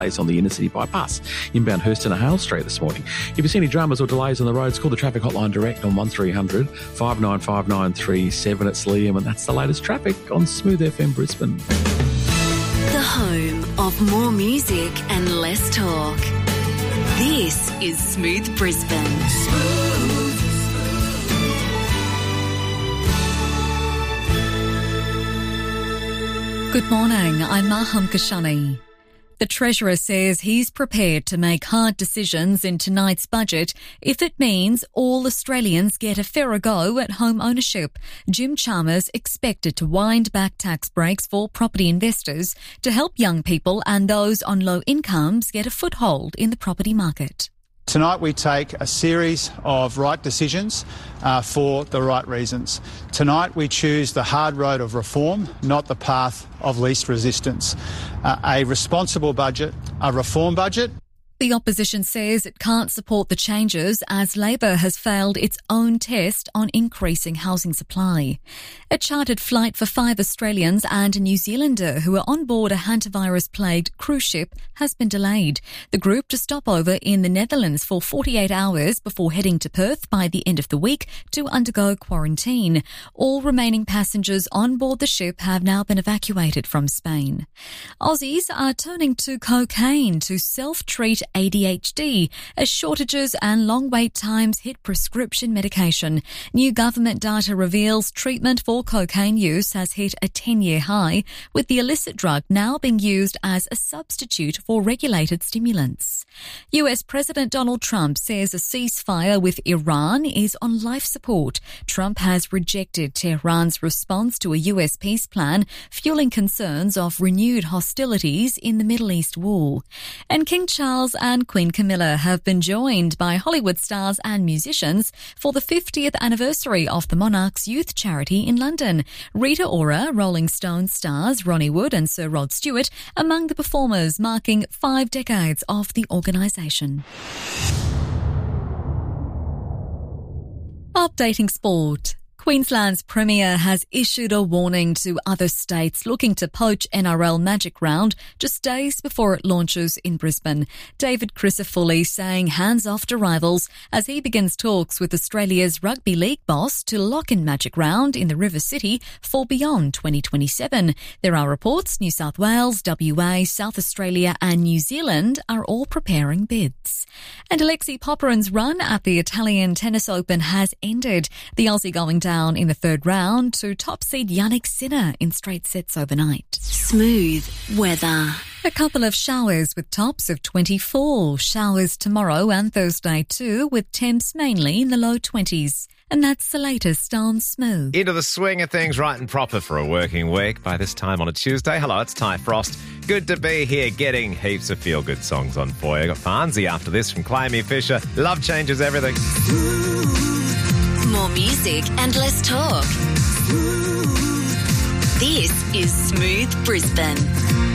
on the inner-city bypass, inbound Hurston to Hale Street this morning. If you see any dramas or delays on the roads, call the traffic hotline direct on 1300 595937. It's Liam, and that's the latest traffic on Smooth FM Brisbane. The home of more music and less talk. This is Smooth Brisbane. Good morning, I'm Maham Kashani. The Treasurer says he's prepared to make hard decisions in tonight's budget if it means all Australians get a fairer go at home ownership. Jim Chalmers expected to wind back tax breaks for property investors to help young people and those on low incomes get a foothold in the property market. Tonight we take a series of right decisions for the right reasons. Tonight we choose the hard road of reform, not the path of least resistance. A responsible budget, a reform budget. The opposition says it can't support the changes as Labor has failed its own test on increasing housing supply. A chartered flight for 5 Australians and a New Zealander who are on board a hantavirus-plagued cruise ship has been delayed. The group to stop over in the Netherlands for 48 hours before heading to Perth by the end of the week to undergo quarantine. All remaining passengers on board the ship have now been evacuated from Spain. Aussies are turning to cocaine to self-treat ADHD as shortages and long wait times hit prescription medication. New government data reveals treatment for cocaine use has hit a 10-year high, with the illicit drug now being used as a substitute for regulated stimulants. US President Donald Trump says a ceasefire with Iran is on life support. Trump has rejected Tehran's response to a US peace plan, fueling concerns of renewed hostilities in the Middle East war. And King Charles and Queen Camilla have been joined by Hollywood stars and musicians for the 50th anniversary of the Monarch's youth charity in London. Rita Ora, Rolling Stone stars Ronnie Wood and Sir Rod Stewart among the performers, marking 5 decades of the organisation. Updating sport. Queensland's Premier has issued a warning to other states looking to poach NRL Magic Round just days before it launches in Brisbane. David Crisafulli saying hands off to rivals as he begins talks with Australia's rugby league boss to lock in Magic Round in the River City for beyond 2027. There are reports New South Wales, WA, South Australia and New Zealand are all preparing bids. And Alexei Popyrin's run at the Italian Tennis Open has ended. The Aussie going down in the third round to top seed Jannik Sinner in straight sets overnight. Smooth weather. A couple of showers with tops of 24. Showers tomorrow and Thursday too, with temps mainly in the low 20s. And that's the latest on Smooth. Into the swing of things right and proper for a working week by this time on a Tuesday. Hello, it's Ty Frost. Good to be here getting heaps of feel-good songs on for you. Got Farnsey after this from Clammy Fisher. Love changes everything. More music and less talk. This is Smooth Brisbane.